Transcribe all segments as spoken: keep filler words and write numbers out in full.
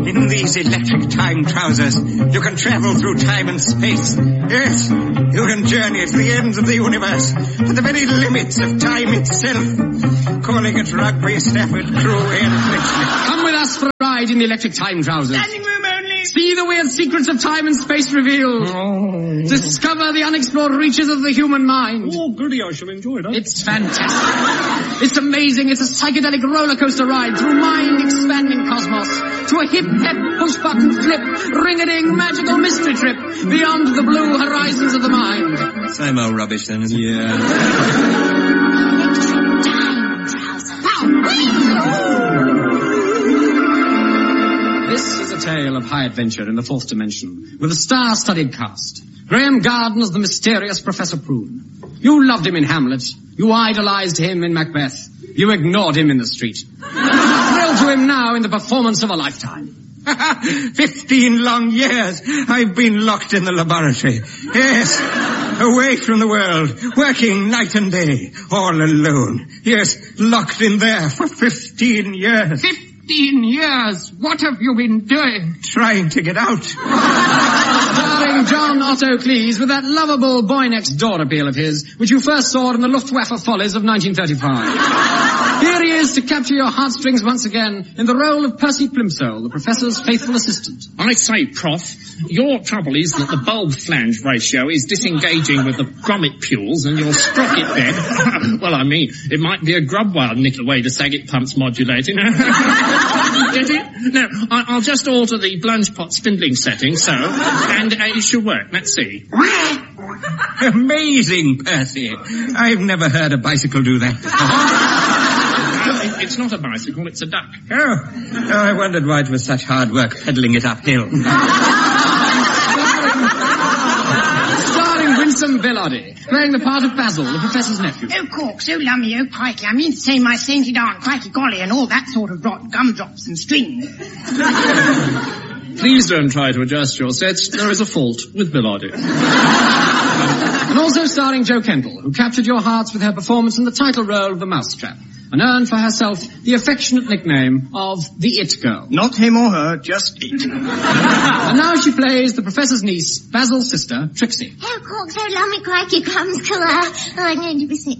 In these electric time trousers, you can travel through time and space. Yes, you can journey to the ends of the universe, to the very limits of time itself. Calling it rugby, Stafford, Crewe, and Fletchley. Come with us for a ride in the electric time trousers. Standing room only. See the weird secrets of time and space revealed. Oh. Discover the unexplored reaches of the human mind. Oh, goody, I shall enjoy it. Huh? It's fantastic. It's amazing. It's a psychedelic roller coaster ride through mind-expanding cosmos to a hip-hep, push-button flip, ring-a-ding, magical mystery trip beyond the blue horizons of the mind. Same old rubbish then, isn't it? Yeah. This is a tale of high adventure in the fourth dimension, with a star-studded cast. Graham Garden as the mysterious Professor Prune. You loved him in Hamlet. You idolized him in Macbeth. You ignored him in the street. Thrilled to him now in the performance of a lifetime. Fifteen long years I've been locked in the laboratory. Yes, away from the world, working night and day, all alone. Yes, locked in there for fifteen years. Fifteen years? What have you been doing? Trying to get out. Starring John Otto Cleese with that lovable boy-next-door appeal of his, which you first saw in the Luftwaffe Follies of nineteen thirty-five. Here he is to capture your heartstrings once again in the role of Percy Plimsoll, the Professor's faithful assistant. I say, Prof, your trouble is that the bulb-flange ratio is disengaging with the grommet pules and your sprocket bed. Well, I mean, it might be a grubwald nickel way to Saget pumps modulating. Get it? No, I, I'll just alter the plunge pot spindling setting, so, and uh, it should work. Let's see. Amazing, Percy. I've never heard a bicycle do that before. It's not a bicycle, it's a duck. Oh, oh I wondered why it was such hard work peddling it uphill. Starring Winsome Bellody, playing the part of Basil, the Professor's nephew. Oh, corks, oh, lummy, oh, crikey, I mean to say my sainted aunt, crikey golly, and all that sort of rot, gumdrops and string. Please don't try to adjust your sets. There is a fault with Bellody. And also starring Jo Kendall, who captured your hearts with her performance in the title role of the Mousetrap, and earned for herself the affectionate nickname of the It Girl. Not him or her, just it. And now she plays the Professor's niece, Basil's sister, Trixie. Oh, corks, oh, lummy, crikey, comes colour. Oh, I'm going to be sick.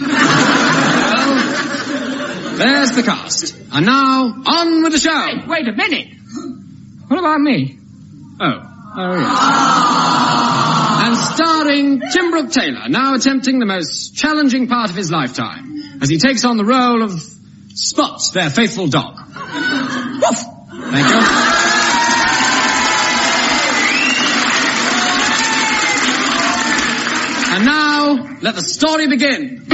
Well, there's the cast. And now, on with the show. Wait, wait a minute. What about me? Oh. Oh, yes. And starring Tim Brooke Taylor, now attempting the most challenging part of his lifetime, as he takes on the role of Spot, their faithful dog. Woof! Thank you. And now, let the story begin.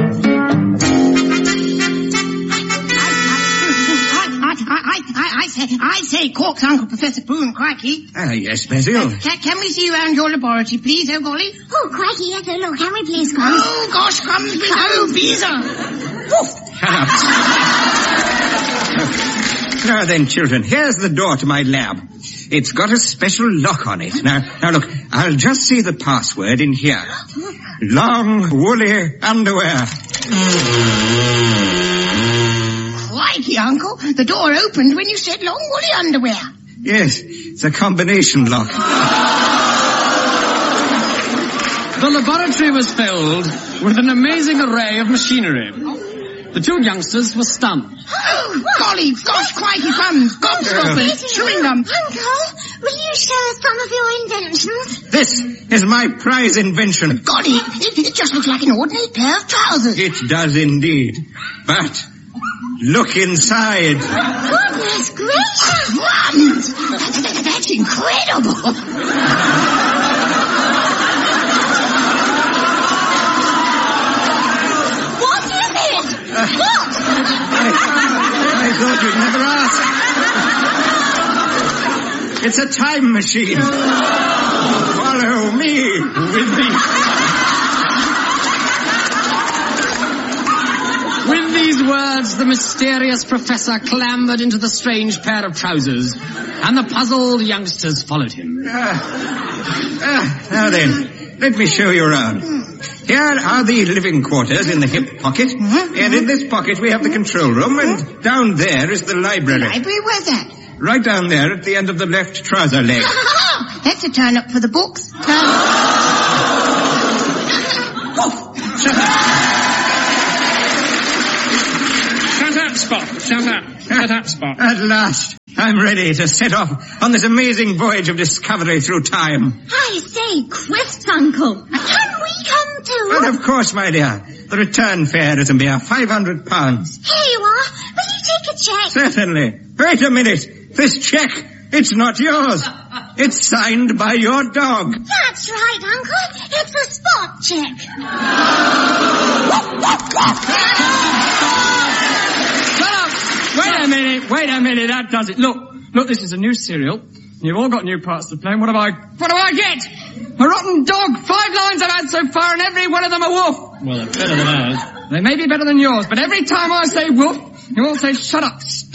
I, I, I say, I say, corks, Uncle Professor Prune, crikey. Ah, yes, Basil. Uh, can, can we see you around your laboratory, please, oh golly? Oh, crikey, yes, oh, look, can we please, Crumbs? Oh, gosh, Crumbs, please, oh, Beezer. Now then, children, here's the door to my lab. It's got a special lock on it. Now, now look, I'll just see the password in here. Long, woolly underwear. Crikey, Uncle, the door opened when you said long woolly underwear. Yes, it's a combination lock. The laboratory was filled with an amazing array of machinery. The two youngsters were stunned. Oh, golly, gosh, crikey, crumbs, gobstoppers, chewing gum. Uncle, will you show us some of your inventions? This is my prize invention. Golly, it, it just looks like an ordinary pair of trousers. It does indeed. But look inside. Goodness gracious! Crumbs! That, that, that's incredible. What? I, I thought you'd never ask. It's a time machine. Follow me with the... With these words, the mysterious Professor clambered into the strange pair of trousers, and the puzzled youngsters followed him. Uh, uh, now then, let me show you around. Here are the living quarters in the hip pocket, mm-hmm. and in this pocket we have the control room, and down there is the library. Library? Where's that? Right down there at the end of the left trouser leg. That's a turn up for the books. Turn Shut up. Shut up, Spot. Shut up. Shut up, Spot. At last, I'm ready to set off on this amazing voyage of discovery through time. I say, Quifts, Uncle. Can we come too? Well, of course, my dear. The return fare is a mere five hundred pounds. Here you are. Will you take a check? Certainly. Wait a minute. This cheque, it's not yours. It's signed by your dog. That's right, Uncle. It's a Spot check. Shut up! Wait a minute, wait a minute, that does it. Look, look, this is a new serial. You've all got new parts to play. What do I, what do I get? A rotten dog. Five lines I've had so far, and every one of them a woof. Well, they're better than ours. They may be better than yours, but every time I say woof, you all say, shut up,